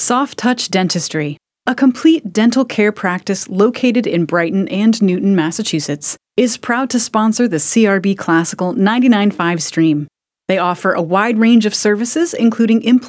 Soft Touch Dentistry, a complete dental care practice located in Brighton and Newton, Massachusetts, is proud to sponsor the CRB Classical 99.5 stream. They offer a wide range of services, including implants,